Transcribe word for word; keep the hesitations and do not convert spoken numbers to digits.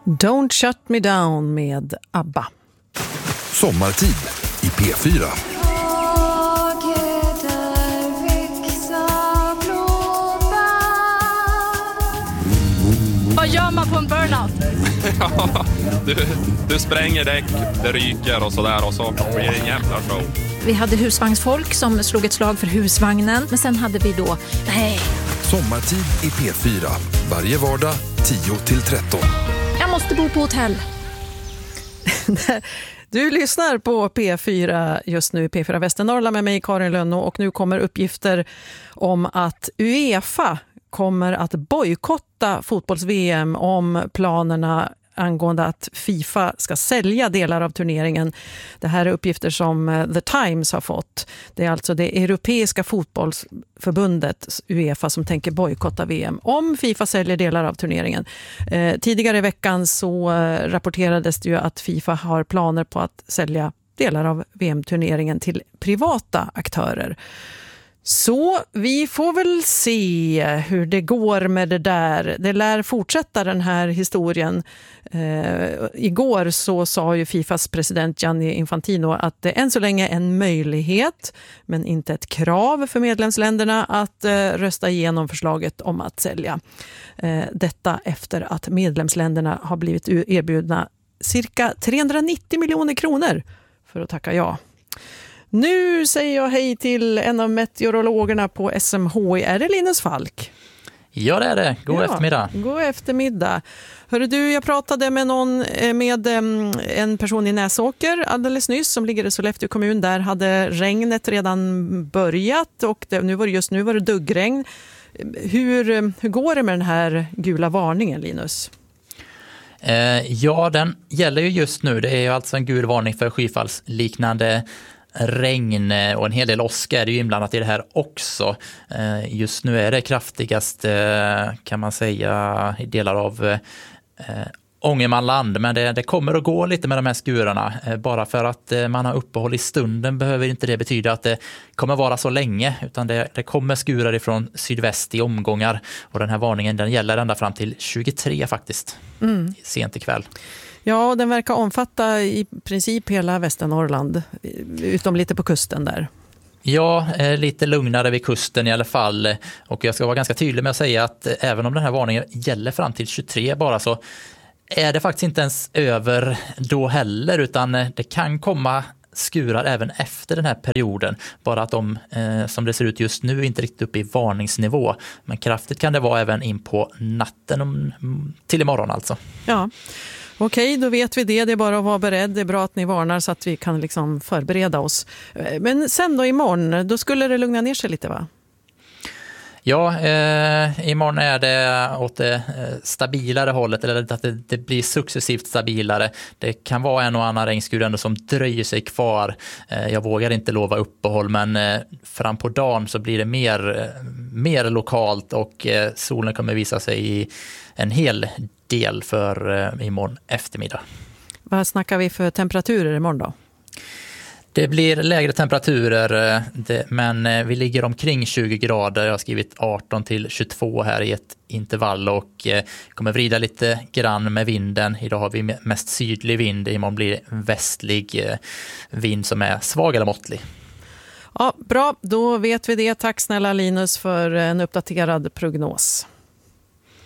Don't shut me down med ABBA. Sommartid i P fyra. Vad gör man på en burnout? Ja, du, du spränger däck, det ryker och sådär och så blir det en jävla show. Vi hade husvagnsfolk som slog ett slag för husvagnen. Men sen hade vi då, nej. Sommartid i P fyra. Varje vardag tio till tretton. Jag måste bo på hotell. Du lyssnar på P fyra just nu, P fyra Västernorrland med mig Karin Lönno, och nu kommer uppgifter om att UEFA kommer att bojkotta fotbolls-V M om planerna angående att FIFA ska sälja delar av turneringen. Det här är uppgifter som The Times har fått. Det är alltså det europeiska fotbollsförbundet UEFA som tänker bojkotta V M om FIFA säljer delar av turneringen. Eh, tidigare i veckan så eh, rapporterades det ju att FIFA har planer på att sälja delar av V M-turneringen till privata aktörer. Så vi får väl se hur det går med det där. Det lär fortsätta den här historien. Eh, igår så sa ju FIFAs president Gianni Infantino att det än så länge är en möjlighet men inte ett krav för medlemsländerna att eh, rösta igenom förslaget om att sälja. Eh, detta efter att medlemsländerna har blivit erbjudna cirka trehundranittio miljoner kronor för att tacka ja. Nu säger jag hej till en av meteorologerna på S M H I. Är det Linus Falk? Ja, det är det. God ja, eftermiddag. God eftermiddag. Hörru du, jag pratade med någon med en person i Näsåker alldeles nyss som ligger i Sollefteå kommun. Där hade regnet redan börjat och det, nu var det, just nu var det duggregn. Hur, hur går det med den här gula varningen, Linus? Eh, ja, den gäller ju just nu. Det är ju alltså en gul varning för skyfallsliknande regn och en hel del åska är det ju inblandat i det här också. Just nu är det kraftigast, kan man säga, i delar av Ångermanland, men det, det kommer att gå lite med de här skurarna. Bara för att man har uppehåll i stunden behöver inte det betyda att det kommer vara så länge, utan det, det kommer skurar ifrån sydväst i omgångar, och den här varningen den gäller ända fram till tjugotre faktiskt, mm. sent ikväll. Ja, den verkar omfatta i princip hela Västernorrland, utom lite på kusten där. Ja, lite lugnare vid kusten i alla fall. Och jag ska vara ganska tydlig med att säga att även om den här varningen gäller fram till tjugotre bara, så är det faktiskt inte ens över då heller, utan det kan komma skurar även efter den här perioden. Bara att de, eh, som det ser ut just nu, inte riktigt uppe i varningsnivå. Men kraftigt kan det vara även in på natten om, till imorgon alltså. Ja. Okej, då vet vi det. Det är bara att vara beredd. Det är bra att ni varnar så att vi kan liksom förbereda oss. Men sen då imorgon, då skulle det lugna ner sig lite, va? Ja, eh, imorgon är det åt det stabilare hållet, eller att det, det blir successivt stabilare. Det kan vara en och annan regnskur ändå som dröjer sig kvar. Eh, jag vågar inte lova uppehåll, men eh, fram på dagen så blir det mer, eh, mer lokalt, och eh, solen kommer visa sig i en hel del för eh, imorgon eftermiddag. Vad snackar vi för temperaturer imorgon då? Det blir lägre temperaturer, men vi ligger omkring tjugo grader. Jag har skrivit arton till tjugotvå här i ett intervall, och kommer vrida lite grann med vinden. Idag har vi mest sydlig vind, imorgon blir det västlig vind som är svag eller måttlig. Ja, bra, då vet vi det. Tack snälla Linus för en uppdaterad prognos.